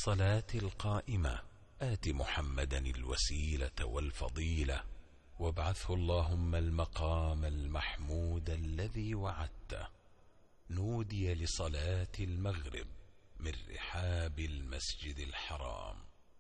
الصلاة القائمة آت محمدا الوسيلة والفضيلة وابعثه اللهم المقام المحمود الذي وعدته. نودي لصلاة المغرب من رحاب المسجد الحرام.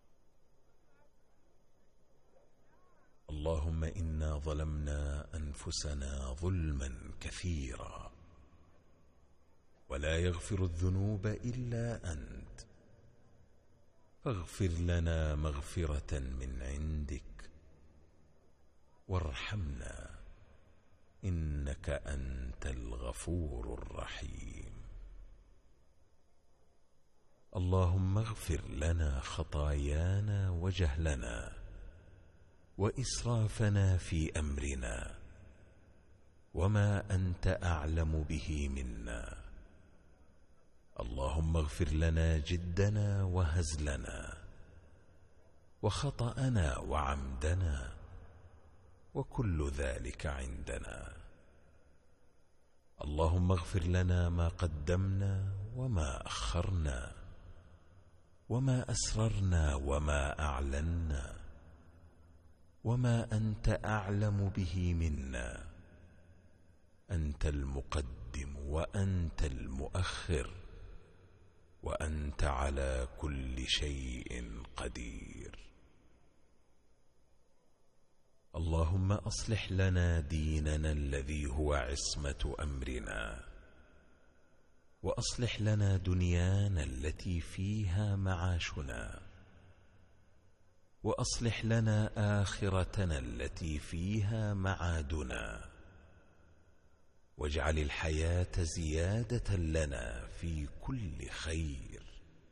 اللهم إنا ظلمنا أنفسنا ظلما كثيرا ولا يغفر الذنوب إلا أنت، فاغفر لنا مغفرة من عندك وارحمنا إنك أنت الغفور الرحيم. اللهم اغفر لنا خطايانا وجهلنا وإسرافنا في أمرنا وما أنت أعلم به منا. اللهم اغفر لنا جدنا وهزلنا وخطأنا وعمدنا وكل ذلك عندنا. اللهم اغفر لنا ما قدمنا وما أخرنا وما أسررنا وما أعلنا وما أنت أعلم به منا. أنت المقدم وأنت المؤخر وأنت على كل شيء قدير. اللهم أصلح لنا ديننا الذي هو عصمة أمرنا، وأصلح لنا دنيانا التي فيها معاشنا، وأصلح لنا آخرتنا التي فيها معادنا، واجعل الحياة زيادة لنا في كل خير،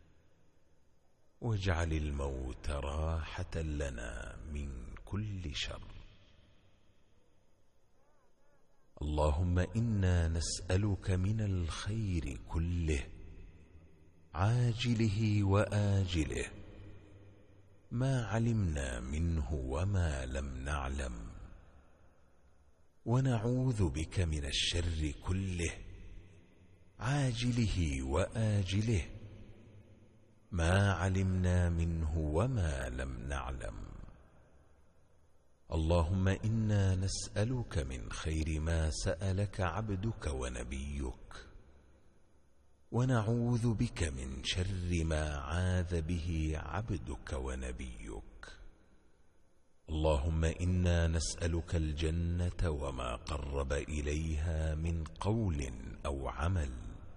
واجعل الموت راحة لنا من كل شر. اللهم إنا نسألك من الخير كله عاجله وآجله ما علمنا منه وما لم نعلم، ونعوذ بك من الشر كله عاجله وآجله ما علمنا منه وما لم نعلم. اللهم إنا نسألك من خير ما سألك عبدك ونبيك، ونعوذ بك من شر ما عاذ به عبدك ونبيك. اللهم إنا نسألك الجنة وما قرب إليها من قول أو عمل،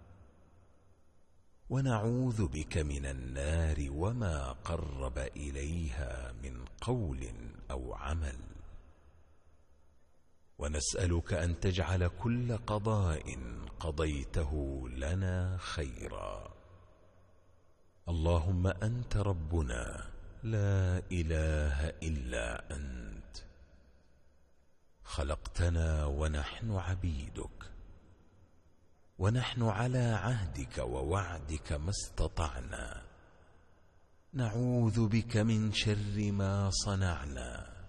ونعوذ بك من النار وما قرب إليها من قول أو عمل. ونسألك أن تجعل كل قضاء قضيته لنا خيرا. اللهم أنت ربنا لا إله إلا أنت، خلقتنا ونحن عبيدك، ونحن على عهدك ووعدك ما استطعنا، نعوذ بك من شر ما صنعنا،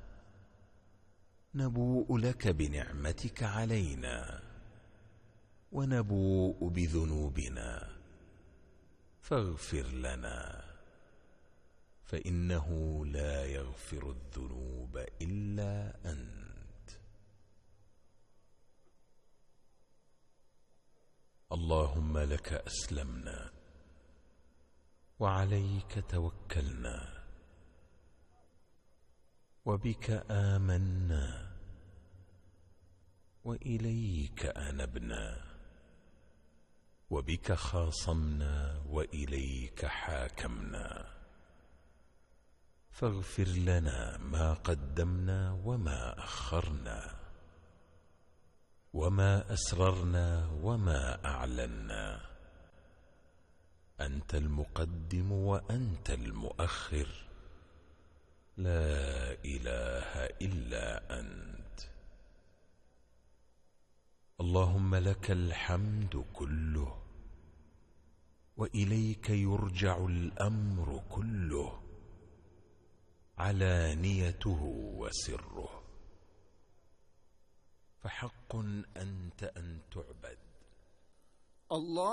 نبوء لك بنعمتك علينا ونبوء بذنوبنا، فاغفر لنا فإنه لا يغفر الذنوب إلا أنت. اللهم لك أسلمنا وعليك توكلنا وبك آمنا وإليك أنبنا، وبك خاصمنا وإليك حاكمنا، فاغفر لنا ما قدمنا وما أخرنا وما أسررنا وما أعلنا. أنت المقدم وأنت المؤخر، لا إله إلا أنت. اللهم لك الحمد كله وإليك يرجع الأمر كله، علانيته وسره، فحق أنت أن تعبد. الله